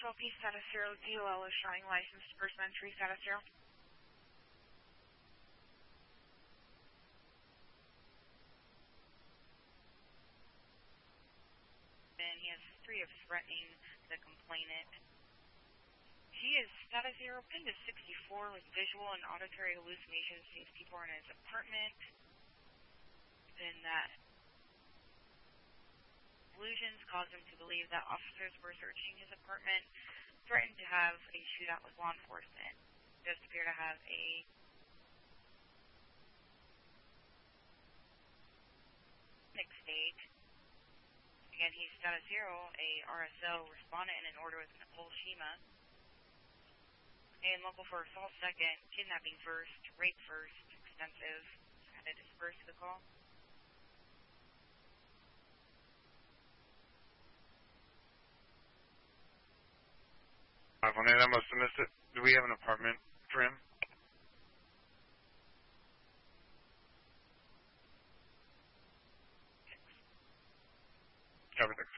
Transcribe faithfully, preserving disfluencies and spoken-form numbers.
L P status zero, D O L is showing licensed person entry status zero. And he has history of threatening the complainant. He is status zero, pinned to sixty-four with visual and auditory hallucinations. Sees people in his apartment. Then that illusions caused him to believe that officers were searching his apartment. Threatened to have a shootout with law enforcement. Does appear to have a mixed state. Again, he's status zero, a R S O, respondent in an order with Nicole Shima. And local for assault second, kidnapping first, rape first, extensive. Had to disperse the call. five one eight, I must have missed it. Do we have an apartment for him? Copy six.